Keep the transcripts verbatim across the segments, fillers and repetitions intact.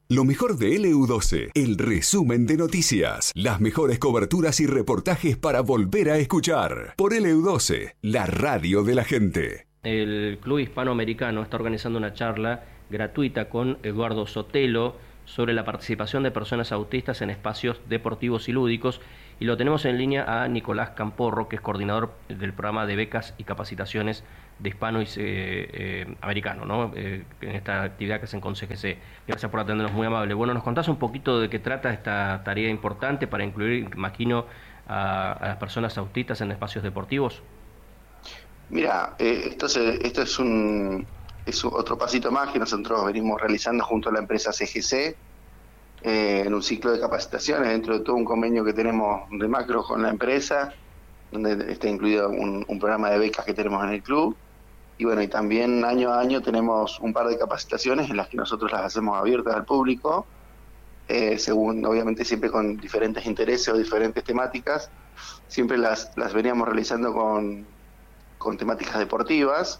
Lo mejor de L U doce, el resumen de noticias, las mejores coberturas y reportajes para volver a escuchar. Por L U doce, la radio de la gente. El Club Hispanoamericano está organizando una charla gratuita con Eduardo Sotelo sobre la participación de personas autistas en espacios deportivos y lúdicos, y lo tenemos en línea a Nicolás Camporro, que es coordinador del programa de becas y capacitaciones de hispano y eh, eh, americano, ¿no? Eh, en esta actividad que hacen con C G C. Gracias por atendernos, muy amable. Bueno, ¿nos contás un poquito de qué trata esta tarea importante para incluir, imagino, a, a las personas autistas en espacios deportivos? Mira, eh, esto, se, esto es un es otro pasito más que nosotros venimos realizando junto a la empresa C G C eh, en un ciclo de capacitaciones dentro de todo un convenio que tenemos de macro con la empresa, donde está incluido un, un programa de becas que tenemos en el club. Y bueno, y también año a año tenemos un par de capacitaciones en las que nosotros las hacemos abiertas al público, eh, según obviamente siempre con diferentes intereses o diferentes temáticas. Siempre las, las veníamos realizando con, con temáticas deportivas,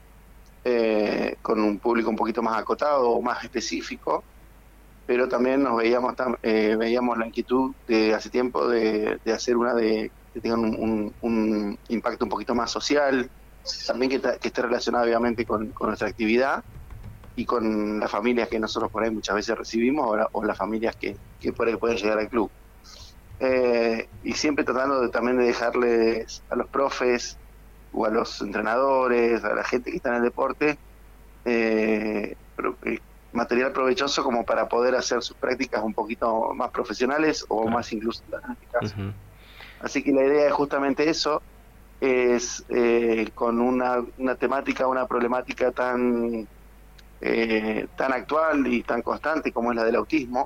eh, con un público un poquito más acotado o más específico, pero también nos veíamos eh, veíamos la inquietud de hace tiempo de, de hacer una de que tenga un, un, un impacto un poquito más social, también que, que esté relacionado obviamente con, con nuestra actividad y con las familias que nosotros por ahí muchas veces recibimos o, la, o las familias que, que por ahí pueden llegar al club. Eh, y siempre tratando de, también de dejarles a los profes o a los entrenadores, a la gente que está en el deporte, eh, pro, eh, material provechoso como para poder hacer sus prácticas un poquito más profesionales o claro. más inclusivas en este caso. Uh-huh. Así que la idea es justamente eso, es eh, con una, una temática, una problemática tan eh, tan actual y tan constante como es la del autismo,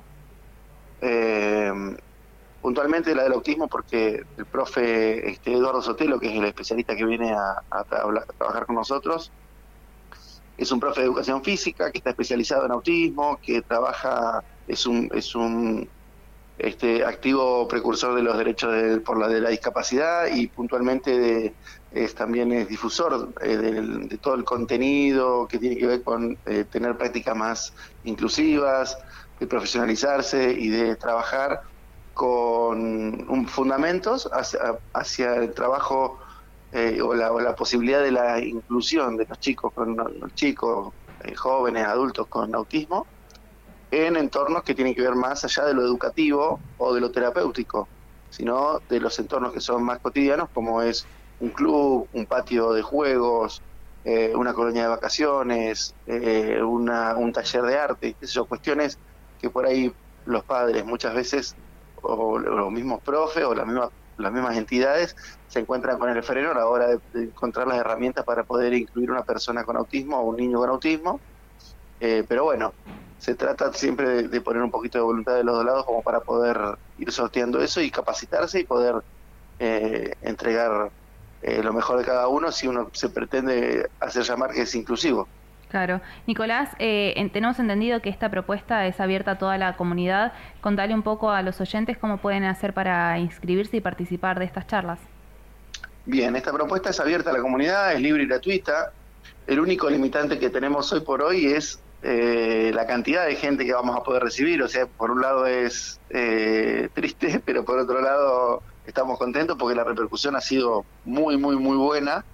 eh, puntualmente la del autismo porque el profe este, Eduardo Sotelo, que es el especialista que viene a, a, tra- a trabajar con nosotros, es un profe de educación física que está especializado en autismo, que trabaja, es un es un este activo precursor de los derechos de, por la de la discapacidad y puntualmente de, es también es difusor eh, de, de todo el contenido que tiene que ver con eh, tener prácticas más inclusivas, de profesionalizarse y de trabajar con un, fundamentos hacia, hacia el trabajo eh, o, la, o la posibilidad de la inclusión de los chicos, con los chicos, eh, jóvenes, adultos con autismo, en entornos que tienen que ver más allá de lo educativo o de lo terapéutico, sino de los entornos que son más cotidianos, como es un club, un patio de juegos, eh, una colonia de vacaciones, eh, una, un taller de arte, qué sé yo, cuestiones que por ahí los padres muchas veces, o los mismos profes, o las mismas, las mismas entidades, se encuentran con el freno a la hora de, de encontrar las herramientas para poder incluir una persona con autismo o un niño con autismo, eh, pero bueno, se trata siempre de, de poner un poquito de voluntad de los dos lados como para poder ir sorteando eso y capacitarse y poder eh, entregar eh, lo mejor de cada uno si uno se pretende hacer llamar que es inclusivo. Claro. Nicolás, eh, en, tenemos entendido que esta propuesta es abierta a toda la comunidad. Contale un poco a los oyentes cómo pueden hacer para inscribirse y participar de estas charlas. Bien, esta propuesta es abierta a la comunidad, es libre y gratuita. El único limitante que tenemos hoy por hoy es eh, la cantidad de gente que vamos a poder recibir. O sea, por un lado es eh, triste, pero por otro lado estamos contentos porque la repercusión ha sido muy, muy, muy buena.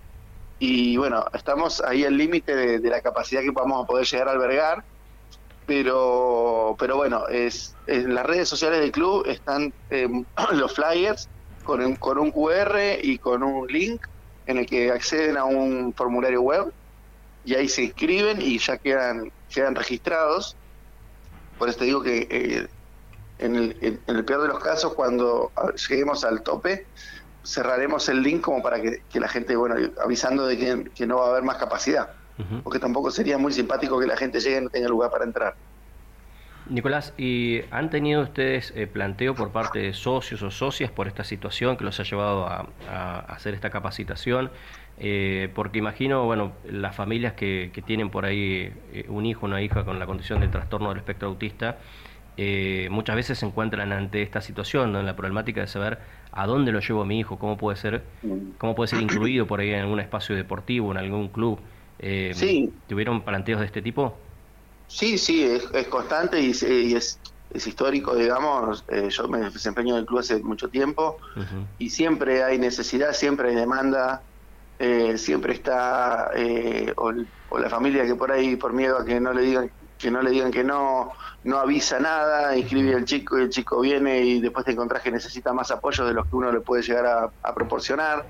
Y bueno, estamos ahí al límite de, de la capacidad que vamos a poder llegar a albergar, pero pero bueno, es en las redes sociales del club están eh, los flyers con un, con un cu erre y con un link en el que acceden a un formulario web y ahí se inscriben y ya quedan quedan registrados. Por eso te digo que eh, en, el, en, en el peor de los casos, cuando lleguemos al tope, cerraremos el link como para que, que la gente, bueno, avisando de que, que no va a haber más capacidad, uh-huh. porque tampoco sería muy simpático que la gente llegue y no tenga lugar para entrar. Nicolás, ¿y han tenido ustedes eh, planteo por parte de socios o socias por esta situación que los ha llevado a, a hacer esta capacitación? Eh, porque imagino, bueno, las familias que, que tienen por ahí eh, un hijo o una hija con la condición de trastorno del espectro autista, Eh, muchas veces se encuentran ante esta situación, ¿no? En la problemática de saber a dónde lo llevo a mi hijo, cómo puede ser, cómo puede ser incluido por ahí en algún espacio deportivo, en algún club. Eh, sí. ¿Tuvieron planteos de este tipo? Sí, sí, es, es constante y, y es, es histórico, digamos. Eh, yo me desempeño en el club hace mucho tiempo Uh-huh. y siempre hay necesidad, siempre hay demanda, eh, siempre está eh, o, o la familia que por ahí por miedo a que no le digan que no le digan que no, no avisa nada, inscribe Uh-huh. al chico y el chico viene y después te encontrás que necesita más apoyo de los que uno le puede llegar a, a proporcionar.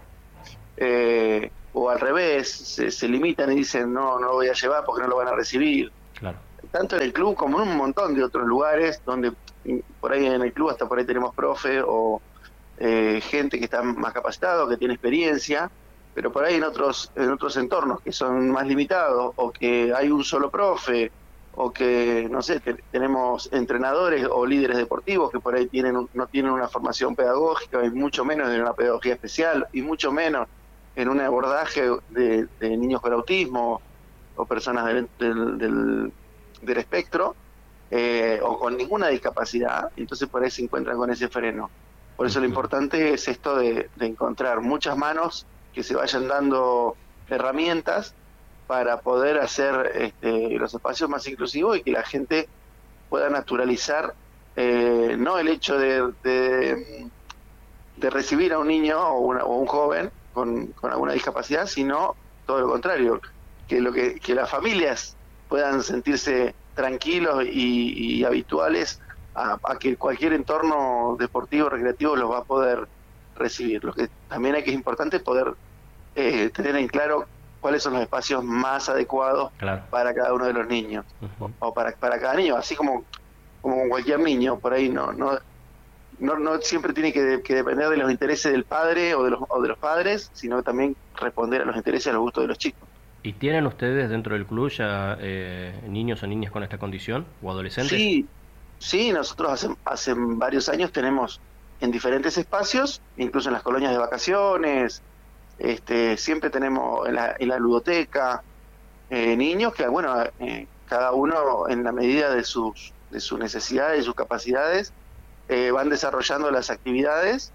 Eh, o al revés, se, se limitan y dicen no, no lo voy a llevar porque no lo van a recibir. Claro. Tanto en el club como en un montón de otros lugares donde por ahí en el club hasta por ahí tenemos profe o eh, gente que está más capacitado, que tiene experiencia, pero por ahí en otros en otros entornos que son más limitados o que hay un solo profe o que no sé, te, tenemos entrenadores o líderes deportivos que por ahí tienen no tienen una formación pedagógica y mucho menos en una pedagogía especial y mucho menos en un abordaje de, de niños con autismo o personas del, del, del del espectro eh, o con ninguna discapacidad, entonces por ahí se encuentran con ese freno. Por eso lo importante es esto de, de encontrar muchas manos que se vayan dando herramientas para poder hacer este, los espacios más inclusivos y que la gente pueda naturalizar eh, no el hecho de, de, de recibir a un niño o, una, o un joven con, con alguna discapacidad, sino todo lo contrario, que lo que, que las familias puedan sentirse tranquilos y, y habituales a, a que cualquier entorno deportivo, recreativo los va a poder recibir. Lo que también hay que es importante poder eh, tener en claro cuáles son los espacios más adecuados Claro. para cada uno de los niños, Uh-huh. o, o para, para cada niño, así como, como con cualquier niño, por ahí no, no, no, no siempre tiene que, que depender de los intereses del padre o de los, o de los padres, sino también responder a los intereses y a los gustos de los chicos. ¿Y tienen ustedes dentro del club ya eh, niños o niñas con esta condición o adolescentes? Sí, sí, nosotros hace, hace varios años tenemos en diferentes espacios, incluso en las colonias de vacaciones, este, siempre tenemos en la, en la ludoteca, eh, niños que, bueno, eh, cada uno en la medida de sus, de sus necesidades, de sus capacidades, eh, van desarrollando las actividades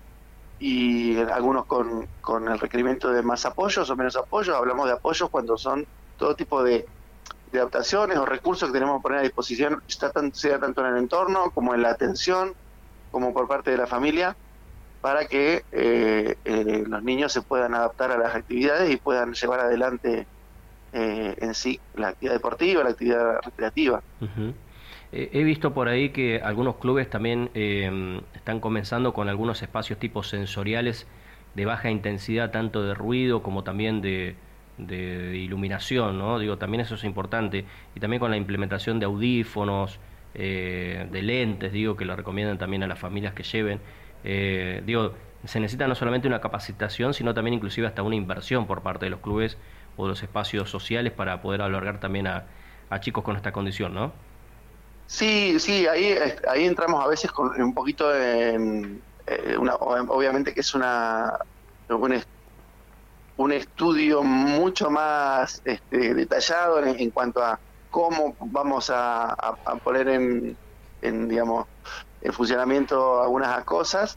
y algunos con, con el requerimiento de más apoyos o menos apoyos. Hablamos de apoyos cuando son todo tipo de, de adaptaciones o recursos que tenemos que poner a disposición, sea tanto en el entorno como en la atención, como por parte de la familia, para que eh, eh, los niños se puedan adaptar a las actividades y puedan llevar adelante eh, en sí la actividad deportiva, la actividad recreativa. Uh-huh. Eh, he visto por ahí que algunos clubes también eh, están comenzando con algunos espacios tipo sensoriales de baja intensidad, tanto de ruido como también de, de, de iluminación, ¿no? Digo, también eso es importante. Y también con la implementación de audífonos, eh, de lentes, digo, que lo recomiendan también a las familias que lleven. Eh, digo, se necesita no solamente una capacitación, sino también inclusive hasta una inversión por parte de los clubes o de los espacios sociales para poder albergar también a, a chicos con esta condición, ¿no? Sí, sí, ahí, ahí entramos a veces con un poquito en, eh, una, obviamente que es una un, un estudio mucho más este, detallado en, en cuanto a cómo vamos a, a, a poner en, en, digamos, en funcionamiento algunas cosas,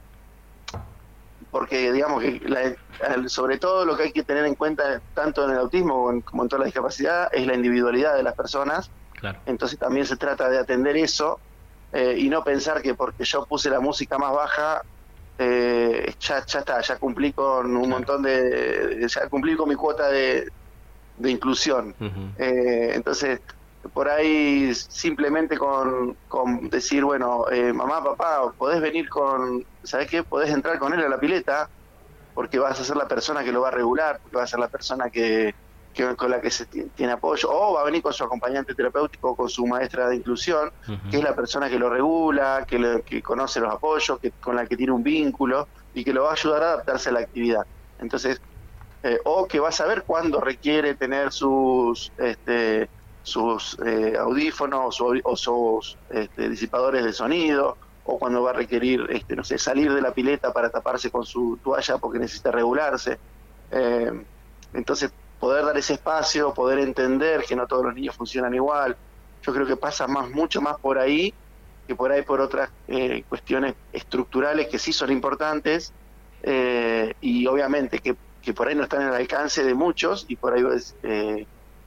porque digamos que la, sobre todo lo que hay que tener en cuenta tanto en el autismo como en toda la discapacidad es la individualidad de las personas. Claro. Entonces también se trata de atender eso eh, y no pensar que porque yo puse la música más baja eh, ya, ya está, ya cumplí con un claro. montón de, ya cumplí con mi cuota de, de inclusión. Uh-huh. Eh, entonces por ahí simplemente con, con decir, bueno, eh, mamá, papá, podés venir con, ¿sabés qué? Podés entrar con él a la pileta porque vas a ser la persona que lo va a regular, porque vas a ser la persona que Que, con la que se t- tiene apoyo, o va a venir con su acompañante terapéutico, con su maestra de inclusión, uh-huh. que es la persona que lo regula, que, le, que conoce los apoyos, que con la que tiene un vínculo y que lo va a ayudar a adaptarse a la actividad. Entonces, eh, o que va a saber cuándo requiere tener sus este, sus eh, audífonos o, o sus este, disipadores de sonido, o cuando va a requerir, este, no sé, salir de la pileta para taparse con su toalla porque necesita regularse. Eh, entonces, poder dar ese espacio, poder entender que no todos los niños funcionan igual. Yo creo que pasa más mucho más por ahí que por ahí por otras eh, cuestiones estructurales que sí son importantes eh, y obviamente que, que por ahí no están al alcance de muchos y por ahí eh,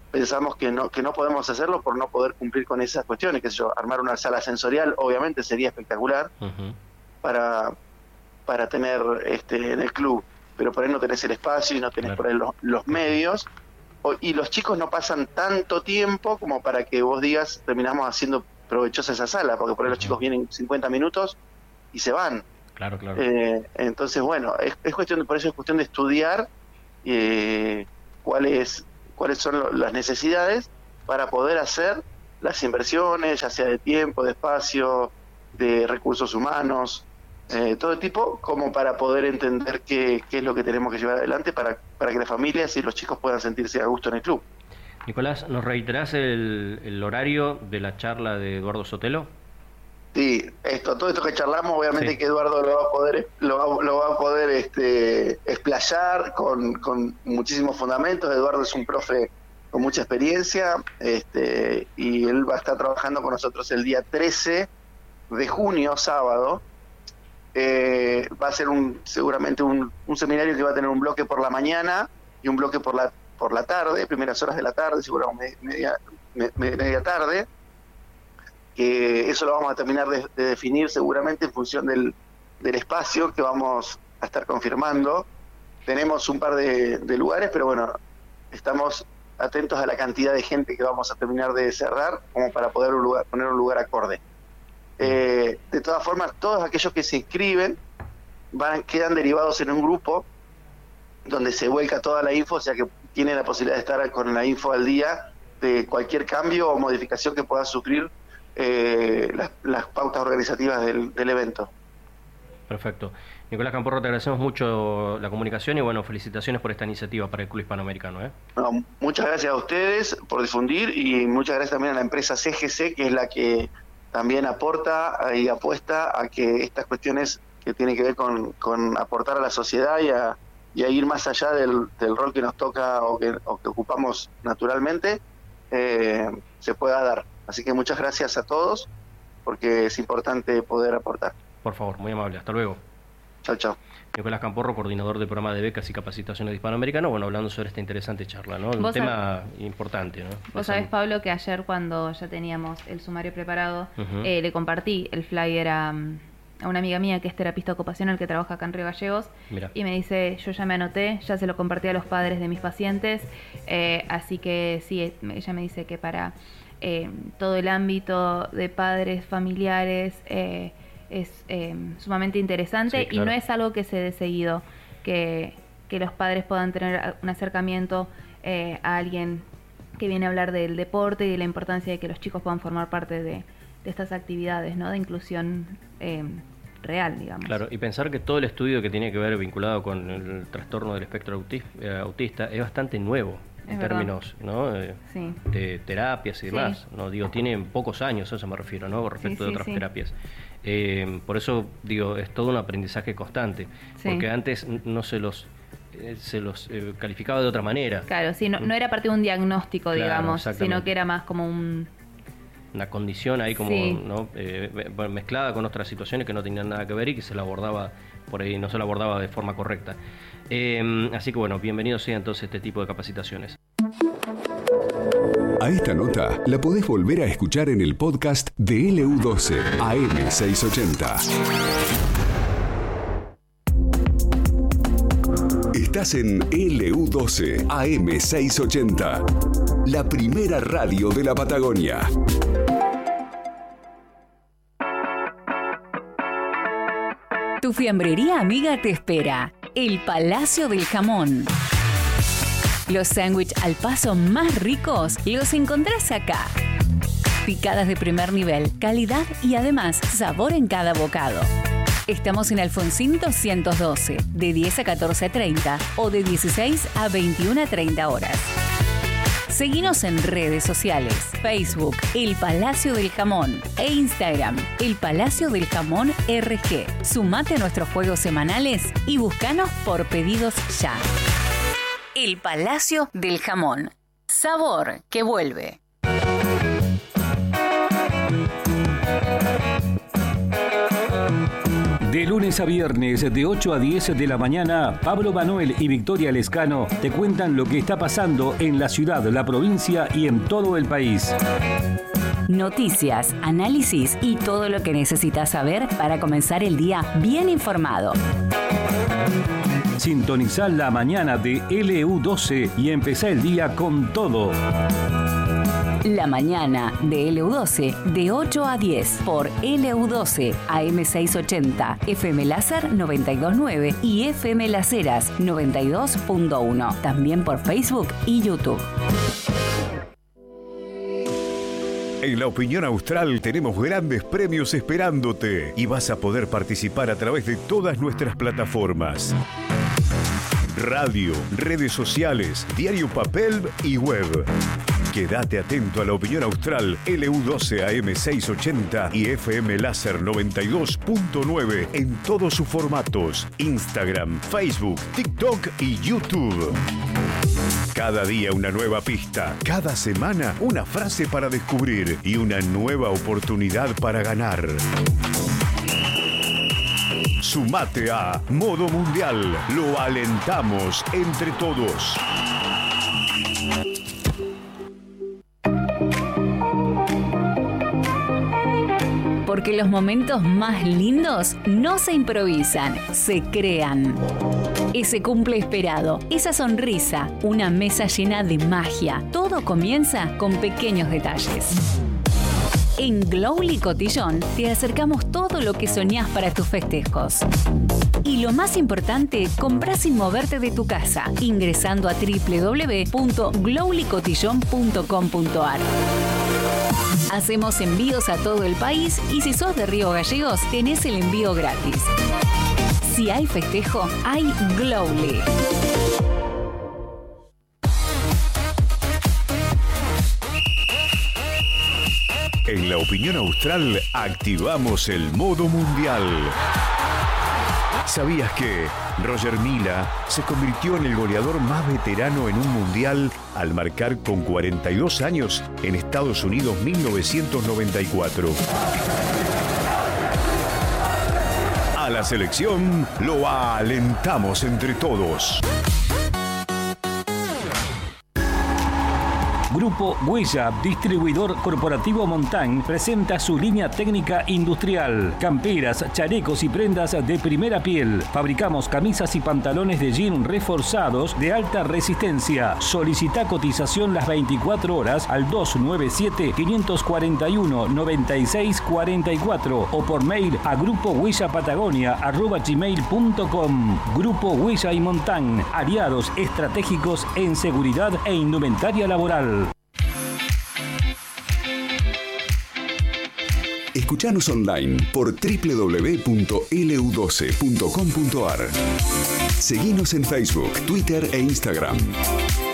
pensamos que no que no podemos hacerlo por no poder cumplir con esas cuestiones, que yo, armar una sala sensorial obviamente sería espectacular uh-huh. para para tener este en el club, pero por ahí no tenés el espacio y no tenés claro. por ahí los, los medios, o, y los chicos no pasan tanto tiempo como para que vos digas terminamos haciendo provechosa esa sala, porque por ahí uh-huh. los chicos vienen cincuenta minutos y se van. Claro, claro. Eh, entonces, bueno, es, es cuestión de, por eso es cuestión de estudiar eh, cuáles cuáles son lo, las necesidades para poder hacer las inversiones, ya sea de tiempo, de espacio, de recursos humanos, eh, todo tipo, como para poder entender qué, qué es lo que tenemos que llevar adelante para, para que las familias y los chicos puedan sentirse a gusto en el club. Nicolás, ¿nos reiterás el, el horario de la charla de Eduardo Sotelo? Sí, esto, todo esto que charlamos, obviamente sí. que Eduardo lo va a poder, lo va, lo va a poder este, explayar con, con muchísimos fundamentos. Eduardo es un profe con mucha experiencia, este, y él va a estar trabajando con nosotros el día trece de junio, sábado. Eh, va a ser un seguramente un, un seminario que va a tener un bloque por la mañana y un bloque por la por la tarde, primeras horas de la tarde, seguramente media, media, media tarde. Que eso lo vamos a terminar de, de definir seguramente en función del, del espacio que vamos a estar confirmando. Tenemos un par de, de lugares, pero bueno, estamos atentos a la cantidad de gente que vamos a terminar de cerrar como para poder un lugar, poner un lugar acorde. Eh, de todas formas, todos aquellos que se inscriben van, quedan derivados en un grupo donde se vuelca toda la info, o sea que tienen la posibilidad de estar con la info al día de cualquier cambio o modificación que pueda sufrir Eh, las, las pautas organizativas del, del evento. Perfecto. Nicolás Camporro, te agradecemos mucho la comunicación y bueno, felicitaciones por esta iniciativa para el Club Hispanoamericano. ¿eh? No, muchas gracias a ustedes por difundir y muchas gracias también a la empresa C G C, que es la que también aporta y apuesta a que estas cuestiones que tienen que ver con, con aportar a la sociedad y a, y a ir más allá del, del rol que nos toca o que, o que ocupamos naturalmente, eh, se pueda dar. Así que muchas gracias a todos, porque es importante poder aportar. Por favor, muy amable. Hasta luego. Chao, chao. Nicolás Camporro, coordinador del programa de becas y capacitaciones de Hispanoamericano, bueno, hablando sobre esta interesante charla, ¿no? Un tema sabés, importante, ¿no? Vos sabés, Pablo, que ayer cuando ya teníamos el sumario preparado, uh-huh. eh, le compartí el flyer a, a una amiga mía que es terapista ocupacional que trabaja acá en Río Gallegos. Mirá. Y me dice, yo ya me anoté, ya se lo compartí a los padres de mis pacientes, eh, así que sí, ella me dice que para... Eh, todo el ámbito de padres, familiares, eh, es eh, sumamente interesante sí, claro. y no es algo que se dé seguido, que, que los padres puedan tener un acercamiento eh, a alguien que viene a hablar del deporte y de la importancia de que los chicos puedan formar parte de, de estas actividades, ¿no? De inclusión eh, real, digamos. Claro, y pensar que todo el estudio que tiene que ver vinculado con el trastorno del espectro autista es bastante nuevo. En es términos ¿no? eh, sí. de terapias y demás, sí. no digo tienen pocos años, a eso me refiero, ¿no? Respecto sí, sí, de otras sí. terapias. Eh, por eso digo es todo un aprendizaje constante, sí. porque antes no se los eh, se los eh, calificaba de otra manera. Claro, sí, no, no era parte de un diagnóstico, claro, digamos, sino que era más como un una condición ahí como sí. ¿no? eh, mezclada con otras situaciones que no tenían nada que ver y que se la abordaba por ahí, no se la abordaba de forma correcta. Eh, así que bueno, bienvenido sea entonces este tipo de capacitaciones. A esta nota la podés volver a escuchar en el podcast de L U doce A M seiscientos ochenta. Estás en L U doce A M seiscientos ochenta, la primera radio de la Patagonia. Tu fiambrería amiga te espera. El Palacio del Jamón. Los sándwiches al paso más ricos los encontrás acá. Picadas de primer nivel, calidad y además sabor en cada bocado. Estamos en Alfonsín doscientos doce, de diez a catorce treinta o de dieciséis a veintiuna treinta horas. Seguinos en redes sociales, Facebook, El Palacio del Jamón e Instagram, El Palacio del Jamón R G. Sumate a nuestros juegos semanales y búscanos por pedidos ya. El Palacio del Jamón. Sabor que vuelve. De De lunes a viernes, de ocho a diez de la mañana, Pablo Manuel y Victoria Lescano te cuentan lo que está pasando en la ciudad, la provincia y en todo el país. Noticias, análisis y todo lo que necesitas saber para comenzar el día bien informado. Sintonizá la mañana de L U doce y empezá el día con todo. La mañana de L U doce, de ocho a diez, por L U doce, A M seiscientos ochenta, F M Láser noventa y dos punto nueve y F M Las Heras noventa y dos punto uno. También por Facebook y YouTube. En La Opinión Austral tenemos grandes premios esperándote y vas a poder participar a través de todas nuestras plataformas. Radio, redes sociales, diario papel y web. Quédate atento a La Opinión Austral, L U doce A M seiscientos ochenta y F M Láser noventa y dos punto nueve en todos sus formatos: Instagram, Facebook, TikTok y YouTube. Cada día una nueva pista, cada semana una frase para descubrir y una nueva oportunidad para ganar. Sumate a Modo Mundial. Lo alentamos entre todos. Porque los momentos más lindos no se improvisan, se crean. Ese cumple esperado, esa sonrisa, una mesa llena de magia. Todo comienza con pequeños detalles. En Glowly Cotillón te acercamos todo lo que soñás para tus festejos. Y lo más importante, comprás sin moverte de tu casa, ingresando a doble u doble u doble u punto glowly cotillón punto com punto a r. Hacemos envíos a todo el país y si sos de Río Gallegos, tenés el envío gratis. Si hay festejo, hay Glowly. En La Opinión Austral activamos el modo mundial. ¿Sabías que Roger Mila se convirtió en el goleador más veterano en un mundial al marcar con cuarenta y dos años en Estados Unidos mil novecientos noventa y cuatro? A la selección lo alentamos entre todos. Grupo Huella, distribuidor corporativo Montán, presenta su línea técnica industrial. Camperas, chalecos y prendas de primera piel. Fabricamos camisas y pantalones de jean reforzados de alta resistencia. Solicita cotización las veinticuatro horas al dos nueve siete, cinco cuatro uno, nueve seis cuatro cuatro o por mail a grupo huella patagonia arroba gmail punto com. Grupo Huella y Montán, aliados estratégicos en seguridad e indumentaria laboral. Escuchanos online por doble u doble u doble u punto L U doce punto com punto a r. Seguinos en Facebook, Twitter e Instagram.